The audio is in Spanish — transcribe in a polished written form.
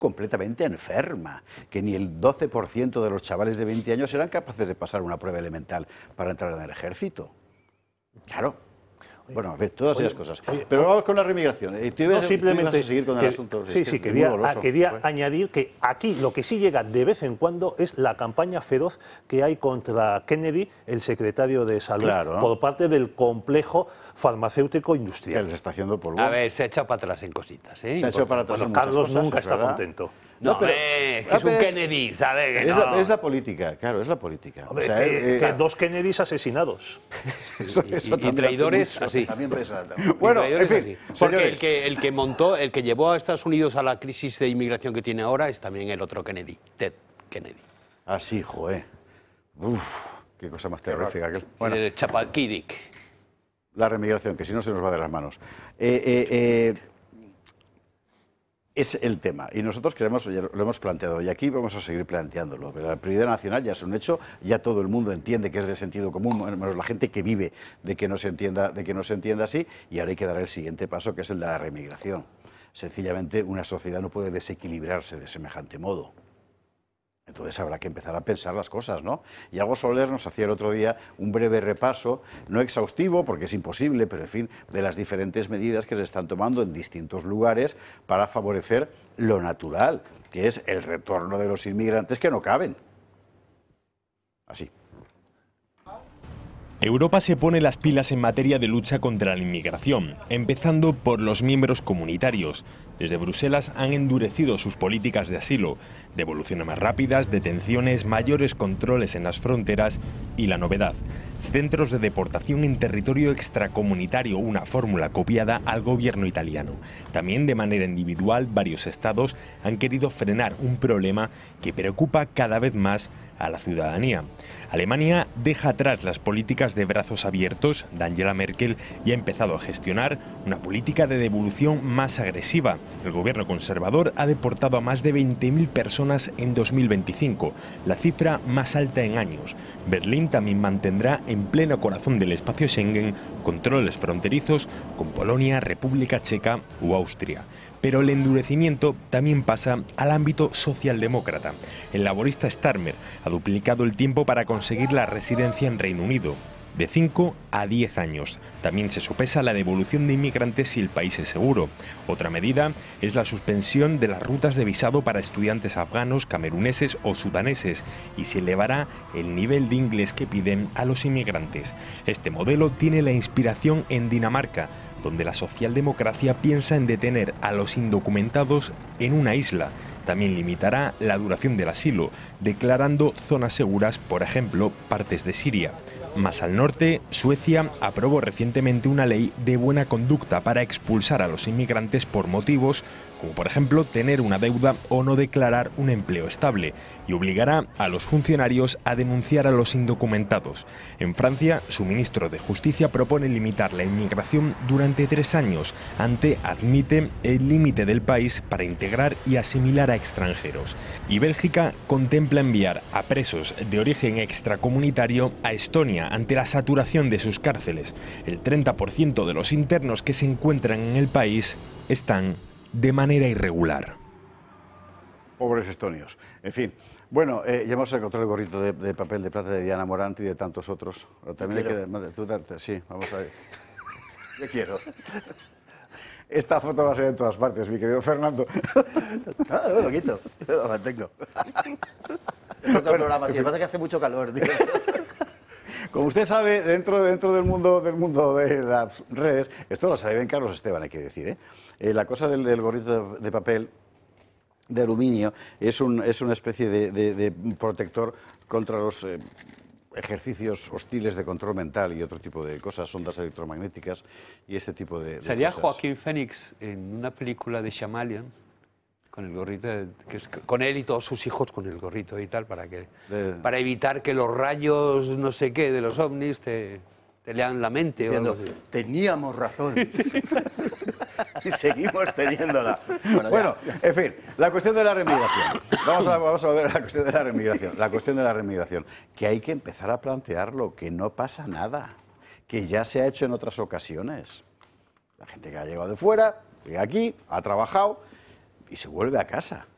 completamente enferma, que ni el 12% de los chavales de 20 años eran capaces de pasar una prueba elemental para entrar en el ejército. Claro. Bueno, todas esas cosas. Pero vamos con la remigración. Simplemente seguir con el asunto. Quería añadir que aquí lo que sí llega de vez en cuando es la campaña feroz que hay contra Kennedy, el secretario de Salud, por parte del complejo farmacéutico industrial. Que les está haciendo polvo. A ver, se ha echado para atrás en cositas, ¿eh? Se ha echado para atrás en Carlos cosas, nunca está contento. No, pero es un Kennedy, ¿sabes? Es la política, claro, es la política. Hombre, que dos Kennedys asesinados. y traidores así. Bueno, en fin, porque el que montó, el que llevó a Estados Unidos a la crisis de inmigración que tiene ahora es también el otro Kennedy, Ted Kennedy. Ah, sí, joder. Uf, qué cosa más terrorífica aquel. Bueno, el Chapalquidic. La remigración, que si no se nos va de las manos. Es el tema, y nosotros lo hemos planteado, y aquí vamos a seguir planteándolo. La prioridad nacional ya es un hecho, ya todo el mundo entiende que es de sentido común, menos la gente que vive de que no se entienda así, y ahora hay que dar el siguiente paso, que es el de la remigración. Sencillamente, una sociedad no puede desequilibrarse de semejante modo. Entonces habrá que empezar a pensar las cosas, ¿no? Y Iago Soler nos hacía el otro día un breve repaso, no exhaustivo, porque es imposible, pero en fin, de las diferentes medidas que se están tomando en distintos lugares para favorecer lo natural, que es el retorno de los inmigrantes que no caben. Así. Europa se pone las pilas en materia de lucha contra la inmigración, empezando por los miembros comunitarios. Desde Bruselas han endurecido sus políticas de asilo, devoluciones más rápidas, detenciones, mayores controles en las fronteras y la novedad, centros de deportación en territorio extracomunitario, una fórmula copiada al gobierno italiano. También de manera individual, varios estados han querido frenar un problema que preocupa cada vez más a la ciudadanía. Alemania deja atrás las políticas de brazos abiertos de Angela Merkel y ha empezado a gestionar una política de devolución más agresiva. El gobierno conservador ha deportado a más de 20.000 personas en 2025, la cifra más alta en años. Berlín también mantendrá en pleno corazón del espacio Schengen controles fronterizos con Polonia, República Checa o Austria. Pero el endurecimiento también pasa al ámbito socialdemócrata. El laborista Starmer ha duplicado el tiempo para conseguir la residencia en Reino Unido, de 5 a 10 años. También se sopesa la devolución de inmigrantes si el país es seguro. Otra medida es la suspensión de las rutas de visado para estudiantes afganos, cameruneses o sudaneses, y se elevará el nivel de inglés que piden a los inmigrantes. Este modelo tiene la inspiración en Dinamarca, donde la socialdemocracia piensa en detener a los indocumentados en una isla. También limitará la duración del asilo, declarando zonas seguras, por ejemplo, partes de Siria. Más al norte, Suecia aprobó recientemente una ley de buena conducta para expulsar a los inmigrantes por motivos como por ejemplo tener una deuda o no declarar un empleo estable, y obligará a los funcionarios a denunciar a los indocumentados. En Francia, su ministro de Justicia propone limitar la inmigración durante 3 años, admite el límite del país para integrar y asimilar a extranjeros. Y Bélgica contempla enviar a presos de origen extracomunitario a Estonia ante la saturación de sus cárceles. El 30% de los internos que se encuentran en el país están de manera irregular. Pobres estonios. En fin. Bueno, ya hemos encontrado el gorrito de papel de plata de Diana Morant y de tantos otros. También sí, vamos a ver. Yo quiero. Esta foto va a ser en todas partes, mi querido Fernando. No, lo quito, lo mantengo. Bueno, programa, si pasa que hace mucho calor, tío. Como usted sabe, dentro del mundo de las redes, esto lo sabe bien Carlos Esteban, hay que decir, ¿eh? La cosa del gorrito de papel de aluminio es una especie de protector contra los ejercicios hostiles de control mental y otro tipo de cosas, ondas electromagnéticas y este tipo de ¿Sería cosas. Joaquín Phoenix en una película de Shyamalan con el gorrito, con él y todos sus hijos con el gorrito y tal, para evitar que los rayos no sé qué de los ovnis te lean la mente? Diciendo, teníamos razón. Y seguimos teniéndola. Bueno, en fin, la cuestión de la remigración. Vamos a ver la cuestión de la remigración. La cuestión de la remigración, que hay que empezar a plantearlo, que no pasa nada, que ya se ha hecho en otras ocasiones. La gente que ha llegado de fuera, llega aquí, ha trabajado y se vuelve a casa.